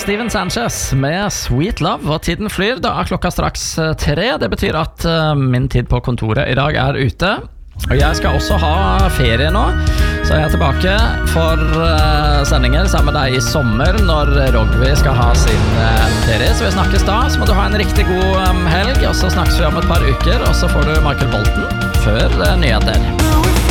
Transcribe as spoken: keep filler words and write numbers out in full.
Steven Sanchez med Sweet Love, og tiden flyr. Da er klokka straks tre. Det betyr at uh, min tid på kontoret i dag er ute. Og jeg skal også ha ferie nå, så jeg er tilbake for uh, sendinger sammen med deg i sommer når Rogvi skal ha sin uh, ferie. Så vi snakkes da, så må du ha en riktig god um, helg, og så snakkes vi om et par uker, og så får du Michael Bolton før uh, nyheter.